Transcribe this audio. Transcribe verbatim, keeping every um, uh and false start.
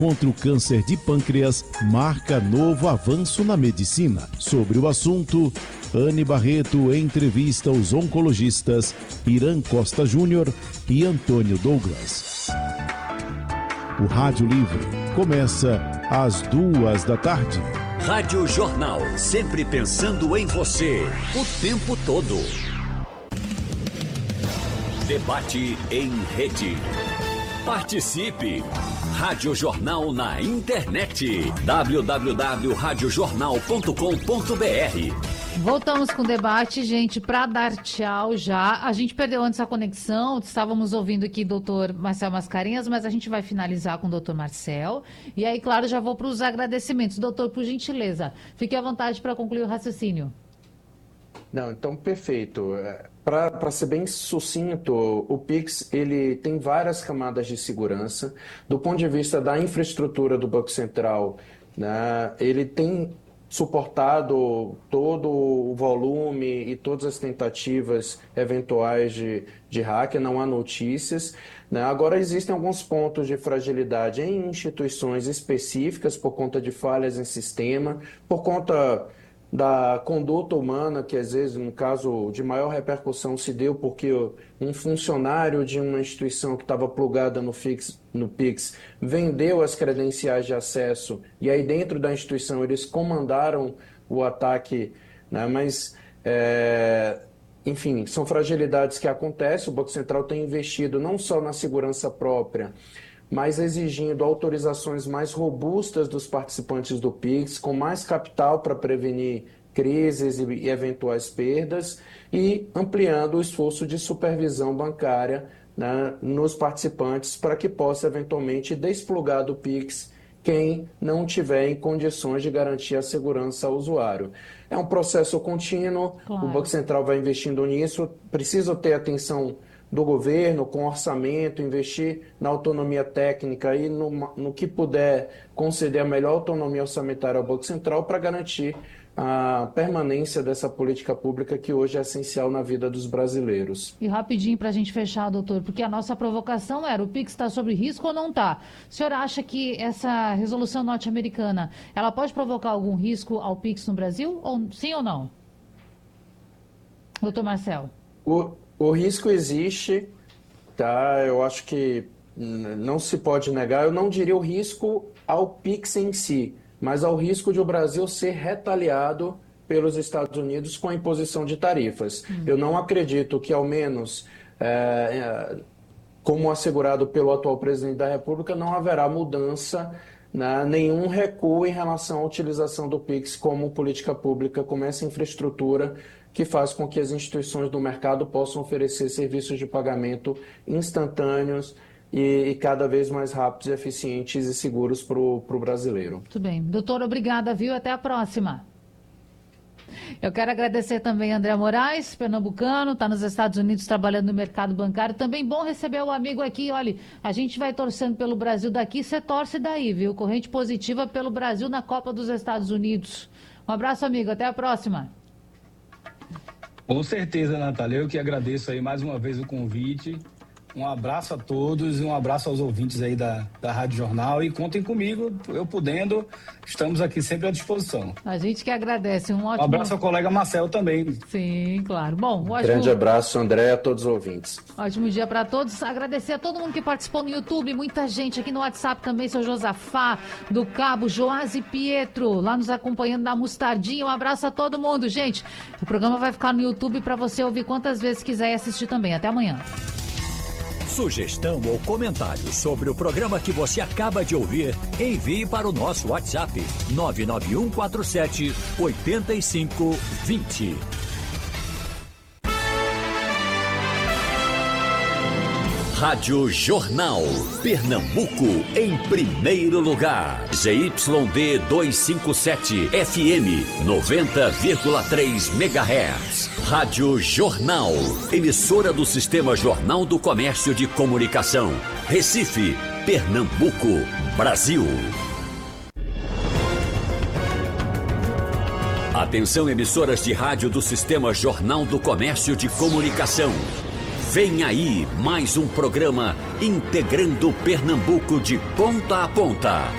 contra o câncer de pâncreas marca novo avanço na medicina. Sobre o assunto, Anne Barreto entrevista os oncologistas Irã Costa Júnior e Antônio Douglas. O Rádio Livre começa às duas da tarde. Rádio Jornal, sempre pensando em você, o tempo todo. Debate em rede. Participe! Rádio Jornal na internet. w w w ponto rádio jornal ponto com ponto b r. Voltamos com o debate, gente, para dar tchau já. A gente perdeu antes a conexão, estávamos ouvindo aqui o doutor Marcel Mascarenhas, mas a gente vai finalizar com o doutor Marcel. E aí, claro, já vou para os agradecimentos. Doutor, por gentileza, fique à vontade para concluir o raciocínio. Não, então, perfeito. Para ser bem sucinto, o Pix ele tem várias camadas de segurança. Do ponto de vista da infraestrutura do Banco Central, né, ele tem suportado todo o volume e todas as tentativas eventuais de, de hacker, não há notícias, né? Agora, existem alguns pontos de fragilidade em instituições específicas por conta de falhas em sistema, por conta da conduta humana, que às vezes, no caso de maior repercussão, se deu porque um funcionário de uma instituição que estava plugada no, Fix, no Pix vendeu as credenciais de acesso e aí dentro da instituição eles comandaram o ataque, né? Mas, é, enfim, são fragilidades que acontecem. O Banco Central tem investido não só na segurança própria, mas exigindo autorizações mais robustas dos participantes do Pix, com mais capital para prevenir crises e eventuais perdas, e ampliando o esforço de supervisão bancária, né, nos participantes para que possa eventualmente desplugar do Pix quem não tiver em condições de garantir a segurança ao usuário. É um processo contínuo, claro. O Banco Central vai investindo nisso, precisa ter atenção do governo, com orçamento, investir na autonomia técnica e no, no que puder conceder a melhor autonomia orçamentária ao Banco Central para garantir a permanência dessa política pública que hoje é essencial na vida dos brasileiros. E rapidinho para a gente fechar, doutor, porque a nossa provocação era: o Pix está sob risco ou não está? O senhor acha que essa resolução norte-americana, ela pode provocar algum risco ao Pix no Brasil? Ou, sim ou não? Doutor Marcel. O... O risco existe, tá? Eu acho que não se pode negar. Eu não diria o risco ao Pix em si, mas ao risco de o Brasil ser retaliado pelos Estados Unidos com a imposição de tarifas. Uhum. Eu não acredito que, ao menos, é, como assegurado pelo atual presidente da República, não haverá mudança, né, nenhum recuo em relação à utilização do Pix como política pública, como essa infraestrutura que faz com que as instituições do mercado possam oferecer serviços de pagamento instantâneos e, e cada vez mais rápidos, eficientes e seguros para o brasileiro. Muito bem. Doutor, obrigada, viu? Até a próxima. Eu quero agradecer também a André Moraes, pernambucano, está nos Estados Unidos trabalhando no mercado bancário. Também bom receber o amigo aqui. Olha, a gente vai torcendo pelo Brasil daqui, você torce daí, viu? Corrente positiva pelo Brasil na Copa dos Estados Unidos. Um abraço, amigo. Até a próxima. Com certeza, Natália. Eu que agradeço aí mais uma vez o convite. Um abraço a todos e um abraço aos ouvintes aí da, da Rádio Jornal. E contem comigo, eu podendo, estamos aqui sempre à disposição. A gente que agradece. Um ótimo... Um abraço ao colega Marcel também. Sim, claro. Bom, um ótimo... Grande abraço, André, a todos os ouvintes. Ótimo dia para todos. Agradecer a todo mundo que participou no YouTube, muita gente aqui no WhatsApp também, seu Josafá, do Cabo, Joás e Pietro, lá nos acompanhando na Mostardinha. Um abraço a todo mundo, gente. O programa vai ficar no YouTube para você ouvir quantas vezes quiser e assistir também. Até amanhã. Sugestão ou comentário sobre o programa que você acaba de ouvir, envie para o nosso WhatsApp nove nove um quatro sete oito cinco dois zero. Rádio Jornal, Pernambuco, em primeiro lugar. Z Y D duzentos e cinquenta e sete, F M, noventa vírgula três megahertz. Rádio Jornal, emissora do Sistema Jornal do Comércio de Comunicação. Recife, Pernambuco, Brasil. Atenção, emissoras de rádio do Sistema Jornal do Comércio de Comunicação. Vem aí mais um programa integrando Pernambuco de ponta a ponta.